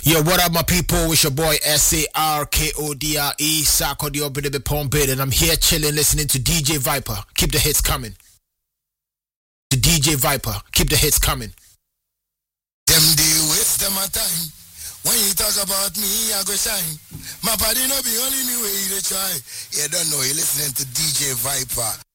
Yo, what up, my people? It's your boy SARKODRE, Sarko the Obidebe Pombid, and I'm here chilling, listening to DJ Viper. Keep the hits coming. To DJ Viper, keep the hits coming. Them they waste them my time. When you talk about me, I go shine. My body no be only me way you try. You don't know, you listening to DJ Viper.